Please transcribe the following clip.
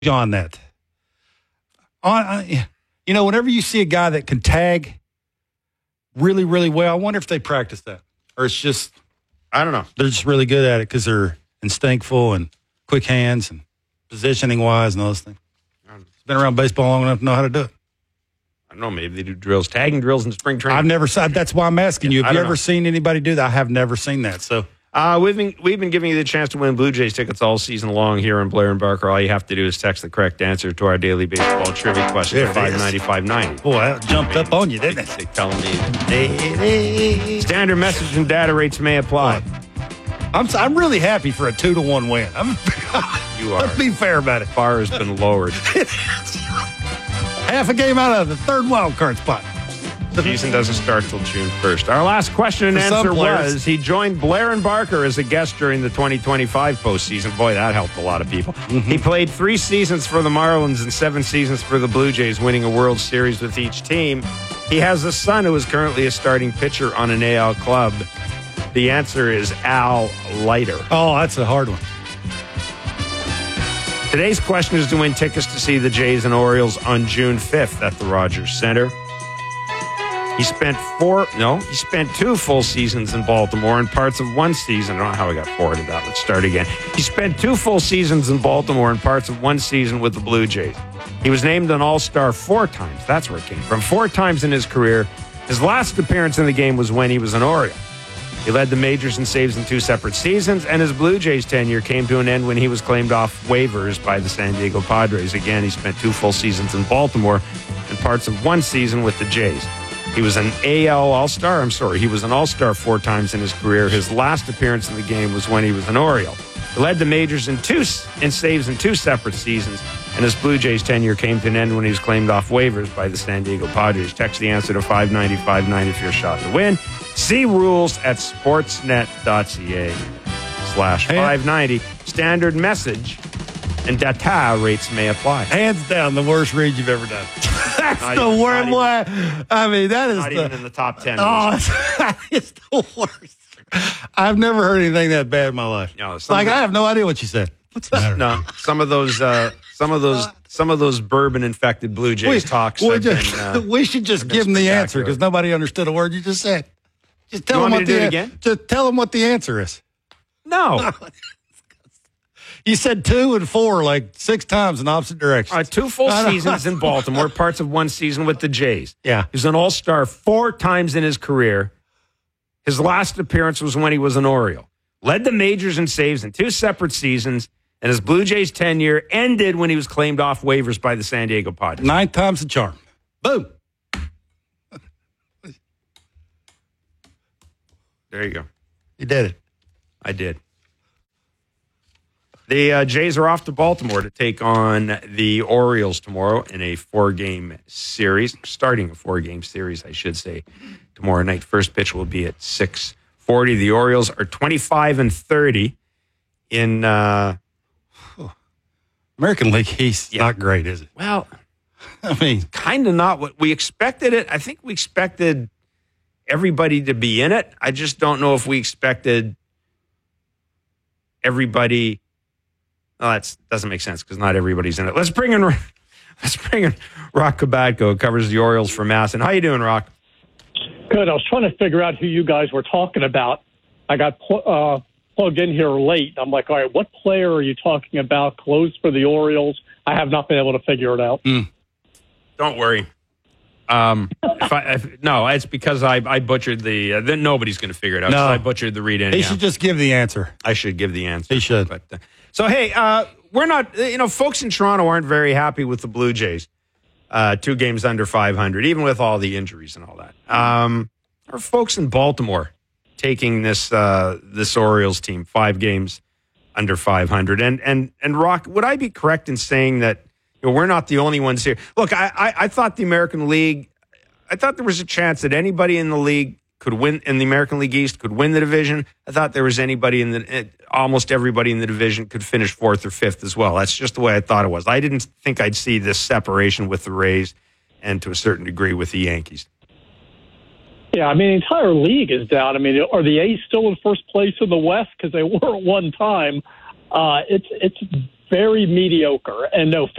on that. Whenever you see a guy that can tag really, really well, I wonder if they practice that. Or it's just, I don't know. They're just really good at it because they're instinctful and quick hands and positioning-wise and all those things. It's been around baseball long enough to know how to do it. I don't know. Maybe they do tagging drills in spring training. I've never seen. That's why I'm asking you. Have you ever seen anybody do that? I have never seen that. So we've been giving you the chance to win Blue Jays tickets all season long here on Blair and Barker. All you have to do is text the correct answer to our daily baseball trivia question to 590-590. Boy, that jumped up on you, didn't it? They telling me. Standard message and data rates may apply. I'm really happy for a 2-1 win. You are. Let's be fair about it. Bar has been lowered. Half a game out of the third wild card spot. The season doesn't start till June 1st. Our last question and answer was, he joined Blair and Barker as a guest during the 2025 postseason. Boy, that helped a lot of people. Mm-hmm. He played 3 seasons for the Marlins and 7 seasons for the Blue Jays, winning a World Series with each team. He has a son who is currently a starting pitcher on an AL club. The answer is Al Leiter. Oh, that's a hard one. Today's question is to win tickets to see the Jays and Orioles on June 5th at the Rogers Center. He spent 2 full seasons in Baltimore and parts of 1 season. I don't know how I got 4 to that. Let's start again. He spent 2 full seasons in Baltimore and parts of 1 season with the Blue Jays. He was named an All-Star 4 times. That's where it came from. 4 times in his career. His last appearance in the game was when he was an Oriole. He led the majors in saves in 2 separate seasons, and his Blue Jays tenure came to an end when he was claimed off waivers by the San Diego Padres. Again, he spent 2 full seasons in Baltimore and parts of 1 season with the Jays. He was an AL All-Star. He was an All-Star 4 times in his career. His last appearance in the game was when he was an Oriole. He led the majors in saves in 2 separate seasons, and his Blue Jays tenure came to an end when he was claimed off waivers by the San Diego Padres. Text the answer to 590-590 for your shot to win. See rules at sportsnet.ca/590. Standard message and data rates may apply. Hands down, the worst read you've ever done. That's the worst one. I mean, that is not even in the top 10. Oh, that is the worst. I've never heard anything that bad in my life. No, I have no idea what you said. What's that? No, some of those bourbon-infected Blue Jays talks. We should just give them the answer because nobody understood a word you just said. Just tell them Just tell them what the answer is. No. You said 2 and 4 like 6 times in opposite directions. 2 full seasons in Baltimore, parts of 1 season with the Jays. Yeah. He was an All-Star 4 times in his career. His last appearance was when he was an Oriole. Led the majors in saves in 2 separate seasons, and his Blue Jays tenure ended when he was claimed off waivers by the San Diego Padres. 9 times the charm. Boom. There you go. You did it. I did. The Jays are off to Baltimore to take on the Orioles tomorrow in a 4-game series. Starting a 4-game series, I should say, tomorrow night. First pitch will be at 6:40. The Orioles are 25-30 in American League East. Not great, is it? Well, I mean, kind of not what we expected it. I think we expected everybody to be in it. I just don't know if we expected everybody. Oh, that doesn't make sense because not everybody's in it. Let's bring in Rock Kubatko, who covers the Orioles for Mass. And how you doing, Rock? Good. I was trying to figure out who you guys were talking about. I got plugged in here late. I'm like, all right, what player are you talking about? Closed for the Orioles? I have not been able to figure it out. Don't worry. No, it's because I butchered the. Then nobody's going to figure it out. No, I butchered the read. He should just give the answer. I should give the answer. He should. But so hey, we're not. Folks in Toronto aren't very happy with the Blue Jays. 2 games under 500, even with all the injuries and all that. Our folks in Baltimore taking this Orioles team 5 games under 500. And Rock, would I be correct in saying that we're not the only ones here? Look, I thought the American League, I thought there was a chance that anybody in the league could win, in the American League East, could win the division. I thought there was almost everybody in the division could finish 4th or 5th as well. That's just the way I thought it was. I didn't think I'd see this separation with the Rays and to a certain degree with the Yankees. Yeah, I mean, the entire league is down. I mean, are the A's still in first place in the West? Because they were at one time. It's very mediocre. And no,